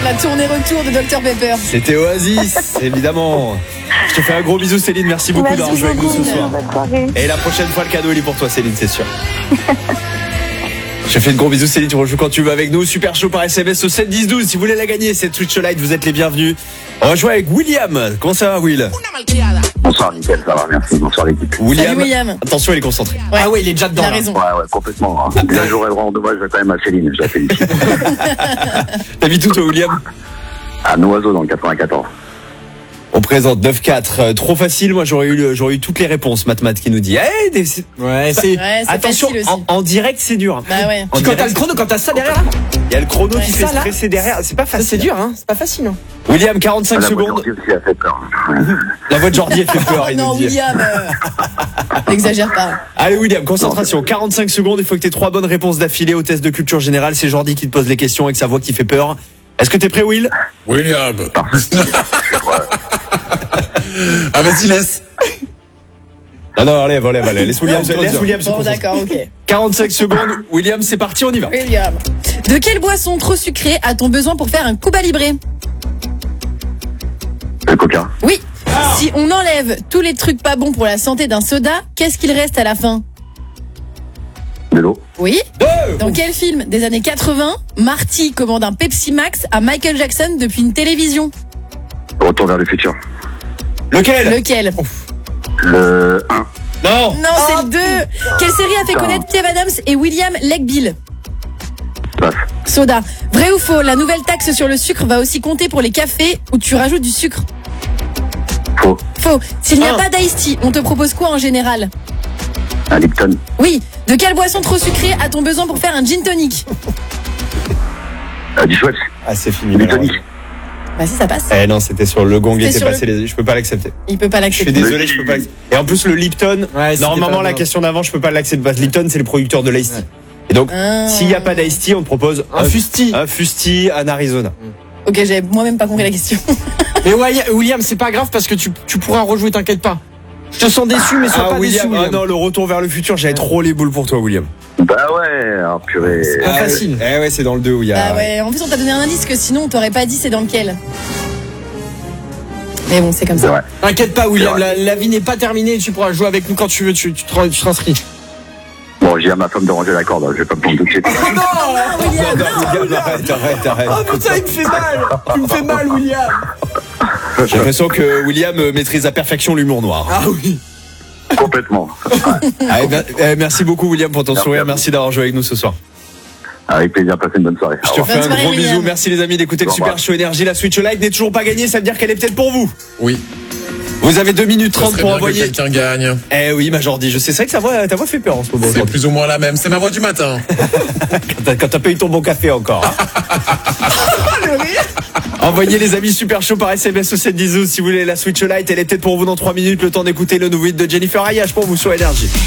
La tournée retour de Dr Pepper. C'était Oasis, évidemment. Je te fais un gros bisou Céline, merci beaucoup d'avoir joué avec nous ce soir. Et la prochaine fois le cadeau il est pour toi Céline, c'est sûr. Je te fais de gros bisous Céline, tu rejoues quand tu veux avec nous. Super chaud par SMS au 7-10-12. Si vous voulez la gagner, cette Switch Lite, vous êtes les bienvenus. On va jouer avec William. Comment ça va Will? Bonsoir, nickel, ça va, merci. Bonsoir, l'équipe. Salut, William. Attention, il est concentré. Ouais. Ah ouais, il est déjà dedans. T'as là. raison. Ouais, complètement. Hein. Là, j'aurais le rendre hommage quand même à Céline, je la félicite. T'habites où toi William? À Noiseau, dans le 94. On présente 9-4. Trop facile, moi j'aurais eu toutes les réponses. Matmat qui nous dit Ouais, c'est. Ouais, c'est attention, facile aussi. en direct c'est dur. Bah ouais. En Puis quand direct, t'as le chrono, quand t'as ça derrière, là, il y a le chrono qui Ouais, fait ça, là, stresser derrière. C'est pas ça, facile. c'est dur, hein. C'est pas facile. Hein. William, 45 La secondes. voiture aussi a fait peur. La voix de Jordi elle fait peur. Oh Il non, nous dit. William. N'exagère pas. Allez William, concentration. 45 secondes. Il faut que tu aies 3 bonnes réponses d'affilée au test de culture générale. C'est Jordi qui te pose les questions avec sa voix qui fait peur. Est-ce que t'es prêt Will? William. Ah, vas-y, laisse. Non, enlève. Laisse William se Bon, concentrer. d'accord, ok. 45 secondes. William, c'est parti, on y va. William. De quelle boisson trop sucrée a-t-on besoin pour faire un Cuba Libre? Le coca. Oui. Si on enlève tous les trucs pas bons pour la santé d'un soda, qu'est-ce qu'il reste à la fin? De l'eau. Oui. Dans quel film des années 80, Marty commande un Pepsi Max à Michael Jackson depuis une télévision? Retour vers le futur. Lequel? Le 1. Non. Non, c'est le 2. Quelle série a fait connaître Kev Adams et William Legbill? Passe. Soda. Vrai ou faux, la nouvelle taxe sur le sucre va aussi compter pour les cafés où tu rajoutes du sucre? Faux. Faux. S'il n'y a pas d'Ice Tea, on te propose quoi en général? Un Lipton. Oui. De quelle boisson trop sucrée a-t-on besoin pour faire un gin tonic? Du Schweppes. Ah, c'est fini. Du malheureusement. tonic. Bah si, ça passe. Eh non, c'était sur le gong, il C'était était sur passé. Je peux pas l'accepter. Il peut pas Je suis l'accepter. désolé, je peux pas l'accepter. Et en plus, le Lipton, Ouais, c'était normalement, pas la bien. question d'avant, je peux pas l'accepter parce que Lipton, c'est le producteur de l'Ice Tea. Et donc, s'il n'y a pas d'Ice Tea, on te propose Un fusti. Un fusti en Arizona. Ok, j'avais moi-même pas compris la question. Mais ouais, William, c'est pas grave parce que tu pourras rejouer, t'inquiète pas. Je te sens déçu, mais sois pas William, déçu, William. non, le retour vers le futur, j'avais trop les boules pour toi, William. Bah ouais, alors purée. Pas facile. Eh ouais, c'est dans le 2 où il y a. Ah ouais, en plus on t'a donné un indice que sinon on t'aurait pas dit c'est dans lequel. Mais bon, c'est comme C'est ça. vrai. T'inquiète pas, William, C'est vrai. la vie n'est pas terminée, tu pourras jouer avec nous quand tu veux, tu t'inscris. Bon, j'ai à ma femme de ranger la corde, je vais pas me prendre tout de suite. Oh non William, William, arrête. Oh putain, il me fait mal. Tu me fais mal, William. J'ai l'impression que William maîtrise à perfection l'humour noir. Ah oui. Complètement. Merci beaucoup, William, pour ton sourire. Merci d'avoir joué avec nous ce soir. Avec plaisir, passez une bonne soirée. Je te fais un soirée, gros William. bisou. Merci les amis d'écouter le Au revoir. Super Show Énergie. La Switch Lite n'est toujours pas gagnée. Ça veut dire qu'elle est peut-être pour vous. Oui. Vous avez 2 minutes Ça 30 serait pour bien que envoyer. quelqu'un gagne. Eh oui, ma Jordi, je sais. C'est vrai que ta voix fait peur en ce moment. C'est plus ou moins la même. C'est ma voix du matin. Quand t'as payé ton bon café encore. Envoyez les amis Super Show par SMS au 7-10-12 si vous voulez la Switch Lite. Elle est peut-être pour vous dans 3 minutes. Le temps d'écouter le nouveau hit de Jennifer Ayash pour vous sur Énergie.